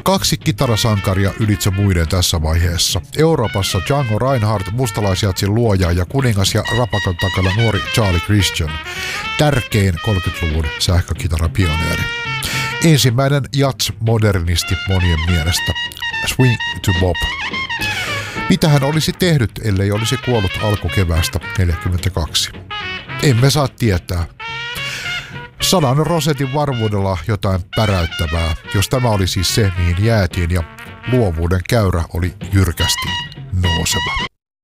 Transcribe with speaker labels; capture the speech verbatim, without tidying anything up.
Speaker 1: Kaksi kitarasankaria ylitse muiden tässä vaiheessa. Euroopassa Django Reinhardt, mustalaisjatsin luoja ja kuningas ja rapakon takana nuori Charlie Christian. Tärkein kolmekymmentäluvun sähkökitarapioneeri. Ensimmäinen jats-modernisti monien mielestä. Swing to Bob. Mitä hän olisi tehnyt, ellei olisi kuollut alkukeväästä neljäkymmentäkaksi? Emme saa tietää. Sadan rosetin varmuudella jotain päräyttävää, jos tämä oli siis se, mihin jäätiin, ja luovuuden käyrä oli jyrkästi nouseva.